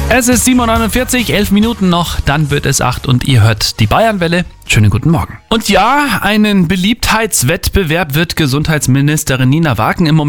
Es ist 7.49 Uhr, 11 Minuten noch, dann wird es 8 und ihr hört die Bayernwelle. Schönen guten Morgen. Und ja, einen Beliebtheitswettbewerb wird Gesundheitsministerin Nina Wagen im Moment